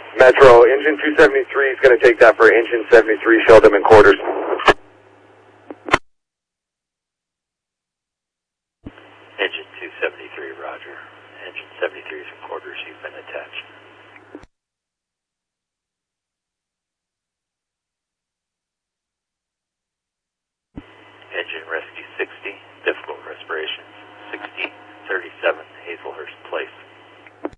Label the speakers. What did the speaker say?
Speaker 1: Metro, engine 273 is going to take that for engine 73, show them in quarters.
Speaker 2: Engine 273, roger. Engine 73 is in quarters, you've been attached. Engine rescue 60, difficult respirations, 6037 Hazelhurst Place.